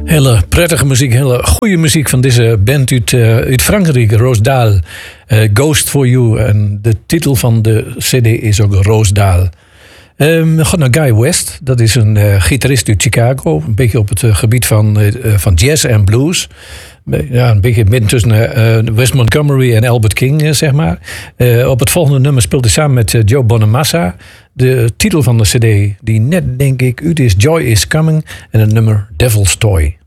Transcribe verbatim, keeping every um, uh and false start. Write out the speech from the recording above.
Hele prettige muziek, hele goede muziek van deze band uit, uh, uit Frankrijk, Roos Dahl. Uh, Ghost for You. En de titel van de cd is ook Roos Dahl. Um, we gaan naar Guy West. Dat is een uh, gitarist uit Chicago. Een beetje op het uh, gebied van, uh, van jazz en blues. Ja, een beetje midden tussen uh, Wes Montgomery en Albert King, uh, zeg maar. Uh, op het volgende nummer speelt hij samen met uh, Joe Bonamassa. De titel van de cd, die net, denk ik, uit is Joy is Coming. En het nummer Devil's Toy.